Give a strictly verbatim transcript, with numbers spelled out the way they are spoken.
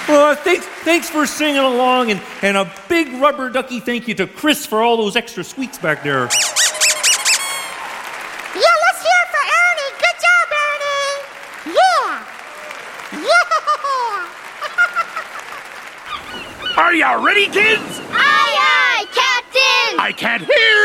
Uh, thanks, thanks for singing along, and, and a big rubber ducky thank you to Chris for all those extra squeaks back there. Yeah, let's hear it for Ernie. Good job, Ernie. Yeah. Yeah. Are you ready, kids? Aye, aye, Captain! I can't hear